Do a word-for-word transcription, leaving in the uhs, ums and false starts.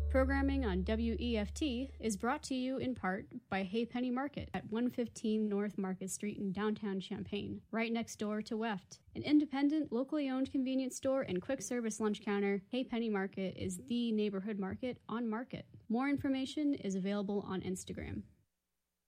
Programming on W E F T is brought to you in part by Hay Penny Market at one fifteen North Market Street in downtown Champaign, right next door to W E F T. An independent, locally owned convenience store and quick service lunch counter, Hay Penny Market is the neighborhood market on Market. More information is available on Instagram.